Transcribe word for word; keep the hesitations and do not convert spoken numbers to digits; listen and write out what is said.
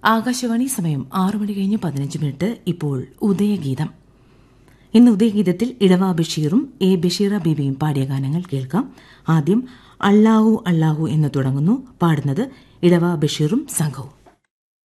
ആകാശവാണി സമയം ആറു മണി കഴിഞ്ഞ് പതിനഞ്ച് മിനിറ്റ്. ഇപ്പോൾ ഉദയഗീതം. ഇന്ന് ഉദയഗീതത്തിൽ ഇടവ ബഷീറും എ ബഷീറ ബീബിയും പാടിയ ഗാനങ്ങൾ കേൾക്കാം. ആദ്യം അള്ളാഹു അള്ളാഹു എന്ന് തുടങ്ങുന്നു. പാടുന്നത് ഇടവ ബഷീറും സംഘവും.